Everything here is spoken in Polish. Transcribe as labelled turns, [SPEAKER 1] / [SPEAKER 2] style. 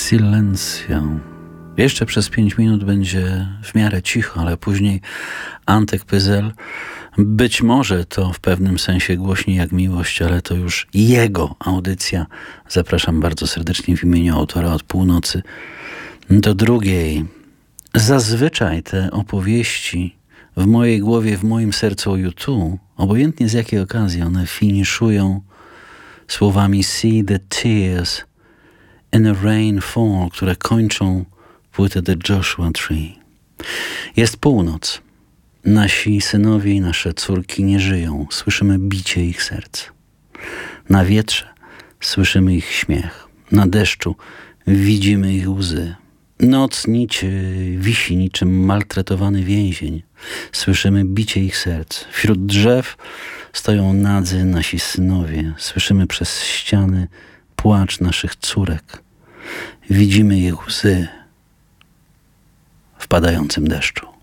[SPEAKER 1] Silencio. Jeszcze przez 5 minut będzie w miarę cicho, ale później Antek Pyzel. Być może to w pewnym sensie głośniej jak miłość, ale to już jego audycja. Zapraszam bardzo serdecznie w imieniu autora od północy do drugiej. Zazwyczaj te opowieści w mojej głowie, w moim sercu o U2, obojętnie z jakiej okazji, one finiszują słowami See the tears in a rain fall, które kończą płytę The Joshua Tree. Jest północ. Nasi synowie i nasze córki nie żyją. Słyszymy bicie ich serc. Na wietrze słyszymy ich śmiech. Na deszczu widzimy ich łzy. Noc wisi niczym maltretowany więzień. Słyszymy bicie ich serc. Wśród drzew stoją nadzy nasi synowie. Słyszymy przez ściany płacz naszych córek. Widzimy ich łzy w padającym deszczu.